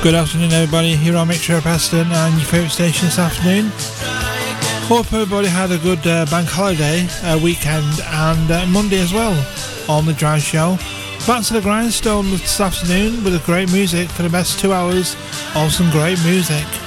Good afternoon everybody, here on Mixture of Preston and your favourite station this afternoon. Hope everybody had a good bank holiday weekend and Monday as well on the Drive Show. Back to the grindstone this afternoon with great music for the best 2 hours of some great music.